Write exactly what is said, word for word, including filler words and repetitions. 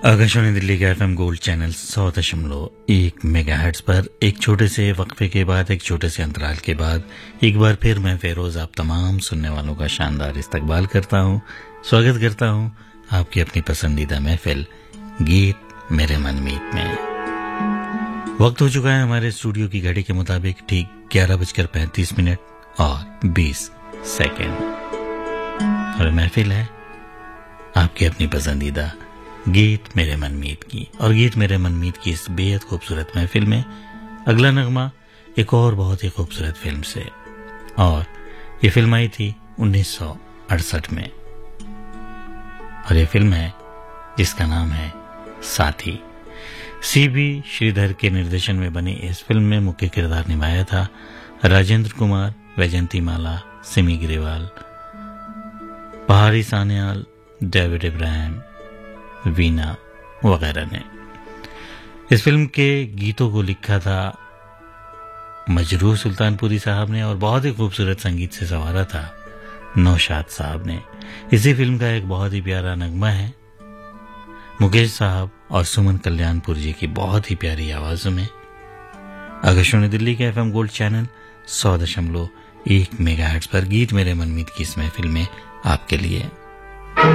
आकाशवाणी दिल्ली का FM gold channel सौ दशमलव एक मेगाहर्ट्ज पर एक छोटे से वक्फे के बाद एक छोटे से अंतराल के बाद एक बार फिर मैं फेरोज आप तमाम सुनने वालों का शानदार इस्तकबाल करता हूं, स्वागत करता हूं आपकी अपनी पसंदीदा महफिल गीत मेरे मनमीत में। वक्त हो चुका है हमारे स्टूडियो की घड़ी के मुताबिक ठीक ग्यारह बजकर पैंतीस मिनट और बीस सेकेंड और महफिल है आपकी अपनी पसंदीदा गीत मेरे मनमीत की। और गीत मेरे मनमीत की इस बेहद खूबसूरत महफिल में अगला नगमा एक और बहुत ही खूबसूरत फिल्म से, और ये फिल्म आई थी उन्नीस सौ अड़सठ में और ये फिल्म है जिसका नाम है साथी। सी बी श्रीधर के निर्देशन में बनी इस फिल्म में मुख्य किरदार निभाया था राजेंद्र कुमार, वैजंती माला, सिमी ग्रेवाल, पहाड़ी सान्याल, डेविड इब्राहिम, वीना वगैरह ने। इस फिल्म के गीतों को लिखा था मजरूह सुल्तानपुरी साहब ने और बहुत ही खूबसूरत संगीत से संवारा था नौशाद साहब ने। इसी फिल्म का एक बहुत ही प्यारा नगमा है मुकेश साहब और सुमन कल्याणपुर जी की बहुत ही प्यारी आवाजों में। आकाशवाणी दिल्ली के एफएम गोल्ड चैनल सौ दशमलव एक मेगाहर्ट्ज पर गीत मेरे मनमीत की इस महफिल में आपके लिए